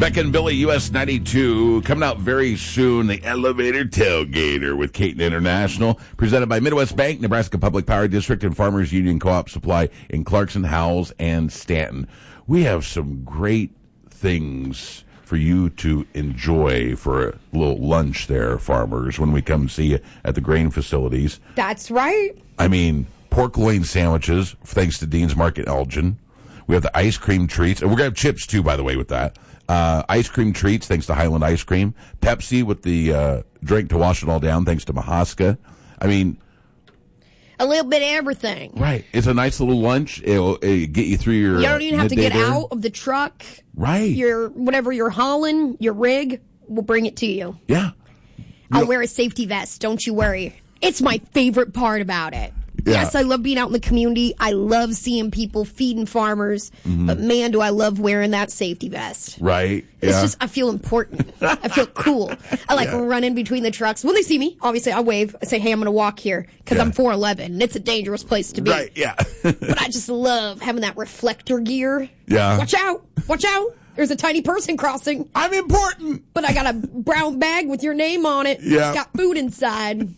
Becca and Billy, US 92, coming out very soon, the Elevator Tailgater with Caton International, presented by Midwest Bank, Nebraska Public Power District, and Farmers Union Co-op Supply in Clarkson, Howells, and Stanton. We have some great things for you to enjoy for a little lunch there, farmers, when we come see you at the grain facilities. That's right. I mean, pork loin sandwiches, thanks to Dean's Market Elgin. We have the ice cream treats, and we're going to have chips, too, by the way, with that. Ice cream treats, thanks to Highland Ice Cream. Pepsi with the drink to wash it all down, thanks to Mahaska. I mean, a little bit of everything. Right. It's a nice little lunch. It'll get you through your You don't even have to get there. out of the truck. Right. Whatever you're hauling, your rig, we'll bring it to you. Yeah. I'll wear a safety vest. Don't you worry. It's my favorite part about it. Yeah. Yes, I love being out in the community. I love seeing people feeding farmers. Mm-hmm. But, man, do I love wearing that safety vest. Right. It's just, I feel important. I feel cool. I like running between the trucks. When they see me, obviously, I wave. I say, hey, I'm going to walk here because I'm 4'11", and it's a dangerous place to be. Right, yeah. But I just love having that reflector gear. Yeah. Watch out. Watch out. There's a tiny person crossing. I'm important. But I got a brown bag with your name on it. Yeah. It's got food inside.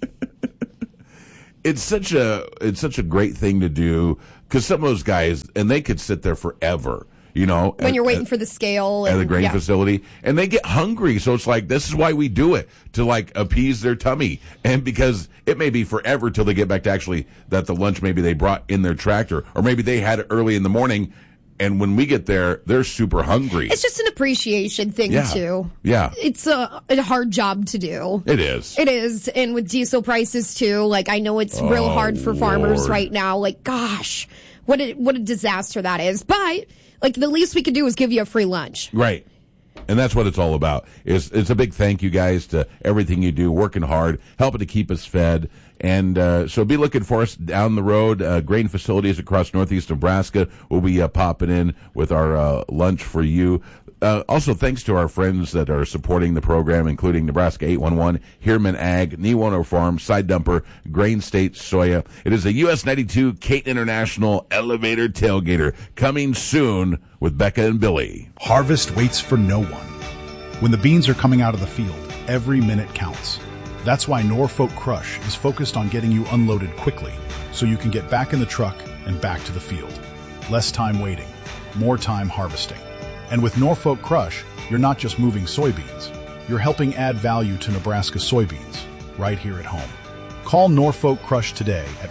It's such a great thing to do because some of those guys, and they could sit there forever, you know. When you're waiting for the scale. At the grain facility. And they get hungry. So it's like, this is why we do it, to like appease their tummy. And because it may be forever till they get back to actually that the lunch maybe they brought in their tractor. Or maybe they had it early in the morning. And when we get there, they're super hungry. It's just an appreciation thing, too. Yeah. It's a hard job to do. It is. It is. And with diesel prices, too, like, I know it's real hard for farmers right now. Like, gosh, what a disaster that is. But, like, the least we could do is give you a free lunch. Right. And that's what it's all about. It's a big thank you, guys, to everything you do, working hard, helping to keep us fed. And so be looking for us down the road. Grain facilities across northeast Nebraska. We'll be popping in with our lunch for you. Also, thanks to our friends that are supporting the program, including Nebraska 811, Heerman Ag, Newano Farm, Side Dumper, Grain State Soya. It is a US 92 Caton International Elevator Tailgater coming soon with Becca and Billy. Harvest waits for no one. When the beans are coming out of the field, every minute counts. That's why Norfolk Crush is focused on getting you unloaded quickly so you can get back in the truck and back to the field. Less time waiting, more time harvesting. And with Norfolk Crush, you're not just moving soybeans, you're helping add value to Nebraska soybeans right here at home. Call Norfolk Crush today at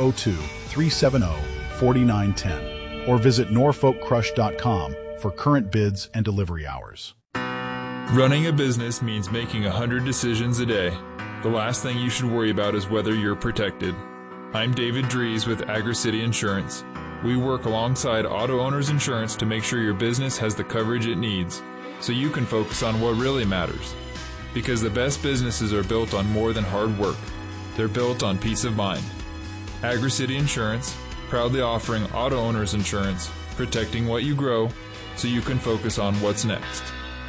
402-370-4910 or visit norfolkcrush.com for current bids and delivery hours. Running a business means making 100 decisions a day. The last thing you should worry about is whether you're protected. I'm David Dries with AgriCity Insurance. We work alongside Auto Owners Insurance to make sure your business has the coverage it needs, so you can focus on what really matters. Because the best businesses are built on more than hard work. They're built on peace of mind. AgriCity Insurance, proudly offering Auto Owners Insurance, protecting what you grow, so you can focus on what's next.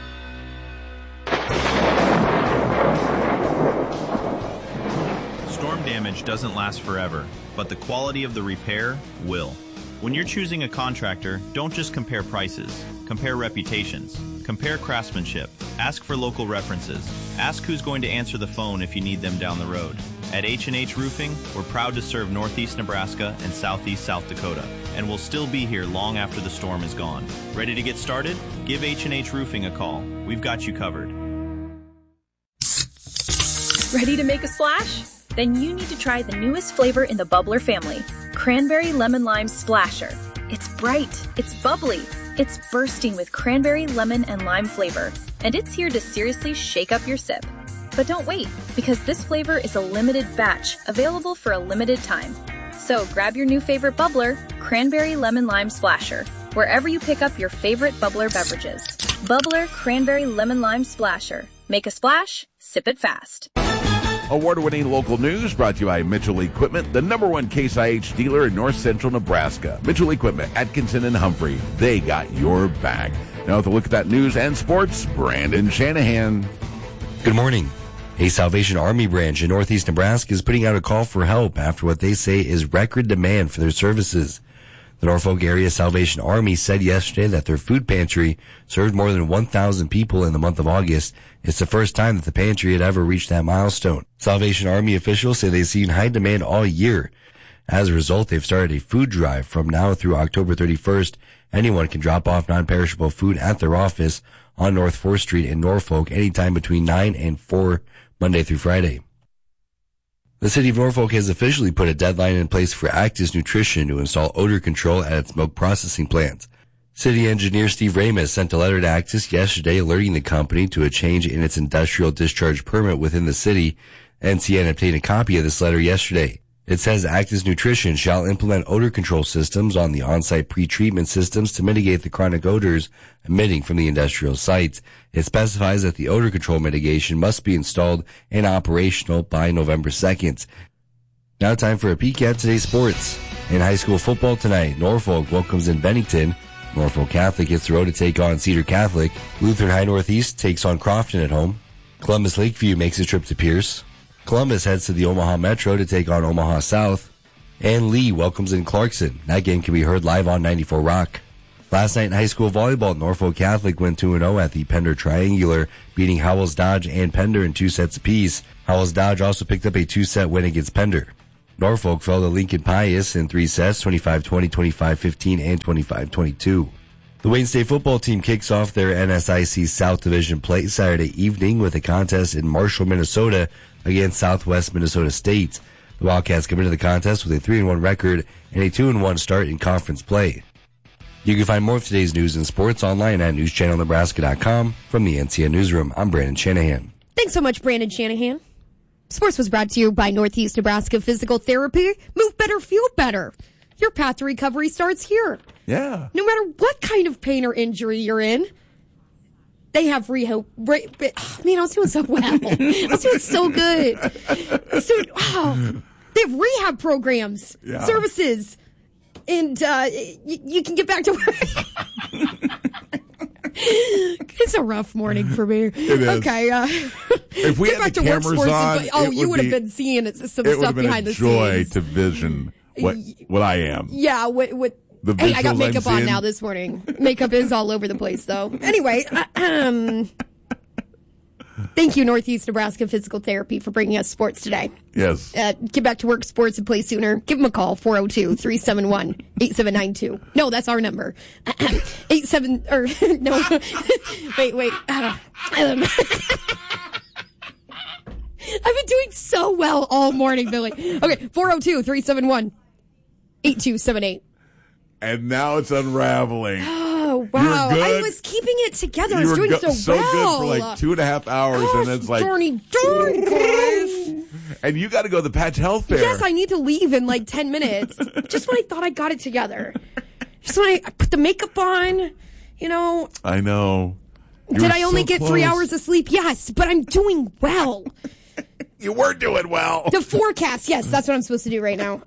Storm damage doesn't last forever, but the quality of the repair will. When you're choosing a contractor, don't just compare prices. Compare reputations. Compare craftsmanship. Ask for local references. Ask who's going to answer the phone if you need them down the road. At H&H Roofing, we're proud to serve Northeast Nebraska and Southeast South Dakota, and we'll still be here long after the storm is gone. Ready to get started? Give H&H Roofing a call. We've got you covered. Ready to make a splash? Then you need to try the newest flavor in the Bubbler family, Cranberry Lemon Lime Splasher. It's bright, it's bubbly, it's bursting with cranberry, lemon, and lime flavor, and it's here to seriously shake up your sip. But don't wait, because this flavor is a limited batch, available for a limited time. So grab your new favorite bubbler, Cranberry Lemon Lime Splasher, wherever you pick up your favorite Bubbler beverages. Bubbler Cranberry Lemon Lime Splasher. Make a splash, sip it fast. Award-winning local news brought to you by Mitchell Equipment, the #1 Case IH dealer in north central Nebraska. Mitchell Equipment, Atkinson and Humphrey. They got your back. Now with a look at that news and sports, Brandon Shanahan. Good morning. A Salvation Army branch in northeast Nebraska is putting out a call for help after what they say is record demand for their services. The Norfolk Area Salvation Army said yesterday that their food pantry served more than 1,000 people in the month of August. It's the first time that the pantry had ever reached that milestone. Salvation Army officials say they've seen high demand all year. As a result, they've started a food drive from now through October 31st. Anyone can drop off non-perishable food at their office on North 4th Street in Norfolk anytime between 9 and 4, Monday through Friday. The City of Norfolk has officially put a deadline in place for Actis Nutrition to install odor control at its milk processing plant. City engineer Steve Ramis sent a letter to Actis yesterday alerting the company to a change in its industrial discharge permit within the city. NCN obtained a copy of this letter yesterday. It says Actis Nutrition shall implement odor control systems on the on-site pre-treatment systems to mitigate the chronic odors emitting from the industrial sites. It specifies that the odor control mitigation must be installed and operational by November 2nd. Now time for a peek at today's sports. In high school football tonight, Norfolk welcomes in Bennington. Norfolk Catholic hits the road to take on Cedar Catholic. Lutheran High Northeast takes on Crofton at home. Columbus Lakeview makes a trip to Pierce. Columbus heads to the Omaha Metro to take on Omaha South. And Lee welcomes in Clarkson. That game can be heard live on 94 Rock. Last night in high school volleyball, Norfolk Catholic went 2-0 at the Pender Triangular, beating Howells Dodge and Pender in 2 sets apiece. Howells Dodge also picked up a 2-set win against Pender. Norfolk fell to Lincoln Pius in 3 sets, 25-20, 25-15, and 25-22. The Wayne State football team kicks off their NSIC South Division play Saturday evening with a contest in Marshall, Minnesota against Southwest Minnesota State. The Wildcats come into the contest with a 3-1 record and a 2-1 start in conference play. You can find more of today's news and sports online at newschannelnebraska.com. From the NCN Newsroom, I'm Brandon Shanahan. Thanks so much, Brandon Shanahan. Sports was brought to you by Northeast Nebraska Physical Therapy. Move better, feel better. Your path to recovery starts here. Yeah. No matter what kind of pain or injury you're in, they have rehab. Man, I was doing so well. I was doing so good. They have rehab programs, services, and you can get back to work. It's a rough morning for me. It is. Okay. If we had the cameras on, you would have been seeing some stuff behind the scenes. It would have been a joy to vision what I am. Yeah, hey, I got makeup on now this morning. Makeup is all over the place, though. Anyway, thank you, Northeast Nebraska Physical Therapy, for bringing us sports today. Yes. Get back to work, sports, and play sooner. Give them a call, 402-371-8792. No, that's our number. 87, or, no. Wait. I've been doing so well all morning, Billy. Okay, 402-371-8278. And now it's unraveling. Oh, wow. I was keeping it together. I was doing so well. Good for like 2.5 hours, and it's like... darn, guys. And you got to go to the Patch Health Fair. Yes, I need to leave in like 10 minutes. Just when I thought I got it together. Just when I put the makeup on, you know. I know. Did I only get 3 hours of sleep? Yes, but I'm doing well. You were doing well. The forecast, yes, that's what I'm supposed to do right now.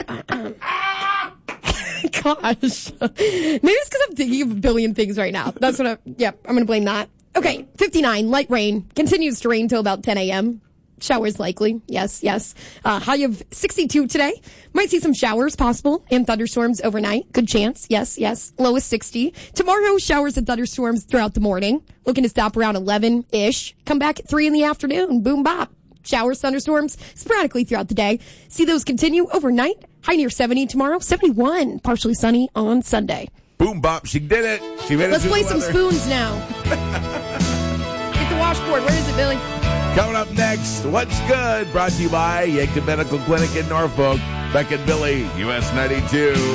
Gosh. Maybe it's because I'm thinking of a billion things right now. That's what I'm going to blame that. Okay, 59, light rain. Continues to rain till about 10 a.m. Showers likely. Yes. High of 62 today. Might see some showers possible and thunderstorms overnight. Good chance. Yes. Low is 60. Tomorrow, showers and thunderstorms throughout the morning. Looking to stop around 11-ish. Come back at 3 in the afternoon. Boom bop. Showers, thunderstorms sporadically throughout the day. See those continue overnight. High near 70 tomorrow. 71. Partially sunny on Sunday. Boom bop. She did it. She made it. Let's play some spoons now. Get the washboard. Where is it, Billy? Coming up next, What's Good? Brought to you by Yankton Medical Clinic in Norfolk. Beck and Billy, US 92.